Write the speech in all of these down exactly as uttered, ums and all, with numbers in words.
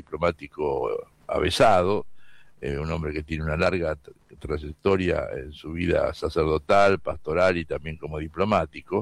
diplomático avesado, eh, un hombre que tiene una larga t- trayectoria en su vida sacerdotal, pastoral y también como diplomático.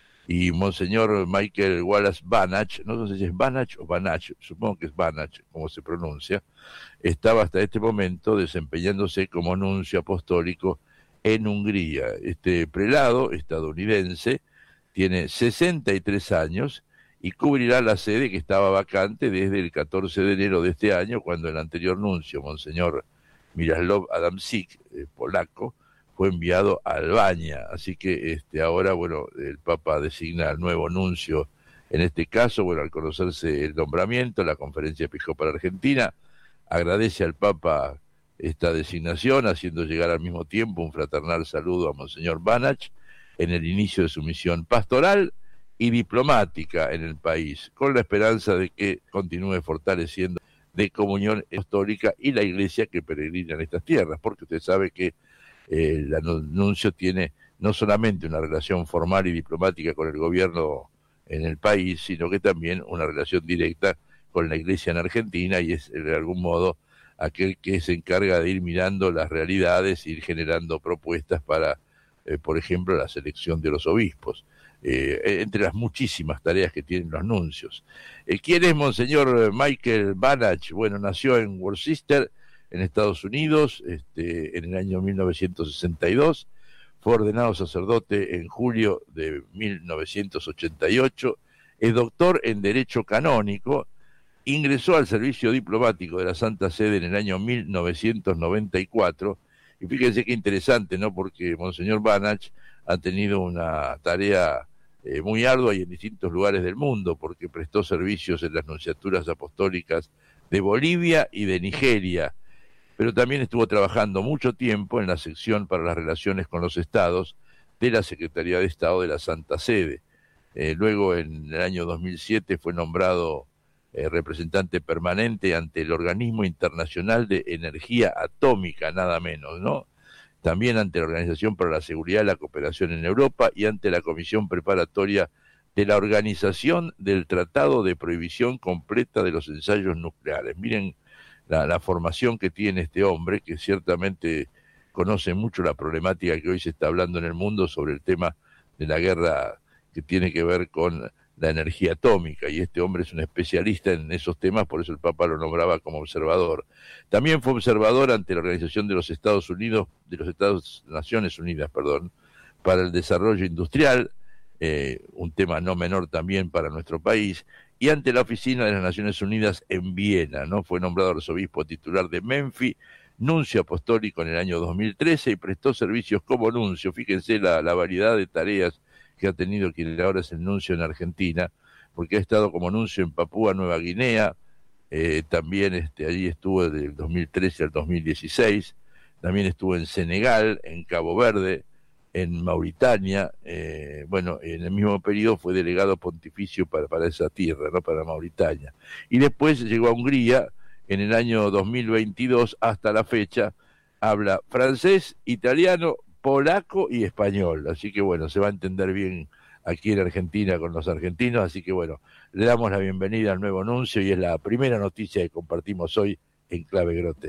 Y Monseñor Michael Wallace Banach, no sé si es Banach o Banach, supongo que es Banach, como se pronuncia, estaba hasta este momento desempeñándose como nuncio apostólico en Hungría. Este prelado estadounidense tiene sesenta y tres años y cubrirá la sede que estaba vacante desde el catorce de enero de este año, cuando el anterior nuncio, Monseñor Miroslav Adamczyk, eh, polaco, fue enviado a Albania. Así que este, ahora, bueno, el Papa designa al nuevo nuncio. En este caso, bueno, al conocerse el nombramiento, la Conferencia Episcopal Argentina agradece al Papa esta designación, haciendo llegar al mismo tiempo un fraternal saludo a Monseñor Banach en el inicio de su misión pastoral y diplomática en el país, con la esperanza de que continúe fortaleciendo de comunión apostólica y la iglesia que peregrina en estas tierras, porque usted sabe que eh, el anuncio tiene no solamente una relación formal y diplomática con el gobierno en el país, sino que también una relación directa con la iglesia en Argentina, y es de algún modo aquel que se encarga de ir mirando las realidades, ir generando propuestas para, eh, por ejemplo, la selección de los obispos, eh, entre las muchísimas tareas que tienen los nuncios. Eh, ¿Quién es Monseñor Michael Banach? Bueno, nació en Worcester, en Estados Unidos, este, en el año mil novecientos sesenta y dos, fue ordenado sacerdote en julio de mil novecientos ochenta y ocho, es doctor en Derecho Canónico, ingresó al servicio diplomático de la Santa Sede en el año mil novecientos noventa y cuatro, y fíjense qué interesante, ¿no? Porque Monseñor Banach ha tenido una tarea eh, muy ardua y en distintos lugares del mundo, porque prestó servicios en las nunciaturas apostólicas de Bolivia y de Nigeria, pero también estuvo trabajando mucho tiempo en la sección para las relaciones con los estados de la Secretaría de Estado de la Santa Sede. Eh, luego, en el año dos mil siete, fue nombrado eh, representante permanente ante el Organismo Internacional de Energía Atómica, nada menos, ¿no? También ante la Organización para la Seguridad y la Cooperación en Europa y ante la Comisión Preparatoria de la Organización del Tratado de Prohibición Completa de los Ensayos Nucleares. Miren la, la formación que tiene este hombre, que ciertamente conoce mucho la problemática que hoy se está hablando en el mundo sobre el tema de la guerra que tiene que ver con la energía atómica, y este hombre es un especialista en esos temas, por eso el Papa lo nombraba como observador. También fue observador ante la Organización de los Estados Unidos, de los Estados Naciones Unidas, perdón, para el desarrollo industrial, eh, un tema no menor también para nuestro país, y ante la Oficina de las Naciones Unidas en Viena, ¿no? Fue nombrado arzobispo titular de Menfi, nuncio apostólico en el año dos mil trece, y prestó servicios como nuncio. Fíjense la, la variedad de tareas que ha tenido quien ahora es el nuncio en Argentina, porque ha estado como nuncio en Papúa Nueva Guinea, eh, también este, allí estuvo del dos mil trece al dos mil dieciséis, también estuvo en Senegal, en Cabo Verde, en Mauritania, eh, bueno, en el mismo periodo fue delegado pontificio para, para esa tierra, ¿no? Para Mauritania. Y después llegó a Hungría en el año dos mil veintidós, hasta la fecha, habla francés, italiano, polaco y español, así que bueno, se va a entender bien aquí en Argentina con los argentinos, así que bueno, le damos la bienvenida al nuevo nuncio y es la primera noticia que compartimos hoy en Clave Grote.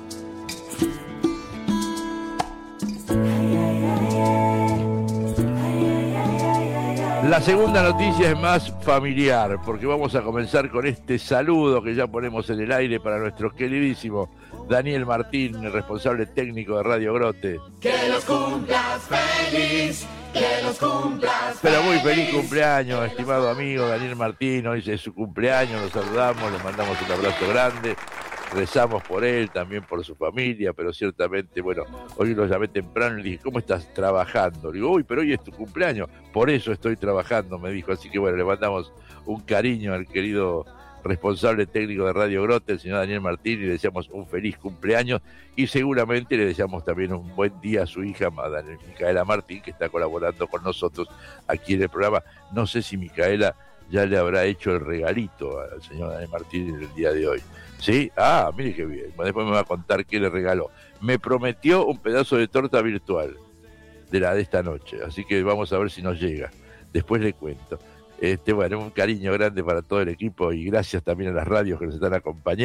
La segunda noticia es más familiar, porque vamos a comenzar con este saludo que ya ponemos en el aire para nuestro queridísimo Daniel Martín, el responsable técnico de Radio Grote. Que los cumplas feliz, que los cumplas feliz. Pero muy feliz cumpleaños, estimado amigo Daniel Martín, hoy es su cumpleaños, lo saludamos, le mandamos un abrazo grande, rezamos por él, también por su familia, pero ciertamente, bueno, hoy lo llamé temprano y le dije, ¿cómo estás trabajando? Le digo, uy, pero hoy es tu cumpleaños, por eso estoy trabajando, me dijo, así que bueno, le mandamos un cariño al querido responsable técnico de Radio Grote, el señor Daniel Martín, y le deseamos un feliz cumpleaños, y seguramente le deseamos también un buen día a su hija, Madame Micaela Martín, que está colaborando con nosotros aquí en el programa. No sé si Micaela ya le habrá hecho el regalito al señor Daniel Martín en el día de hoy. ¿Sí? Ah, mire qué bien. Después me va a contar qué le regaló. Me prometió un pedazo de torta virtual de la de esta noche, así que vamos a ver si nos llega. Después le cuento. Este, bueno, un cariño grande para todo el equipo y gracias también a las radios que nos están acompañando.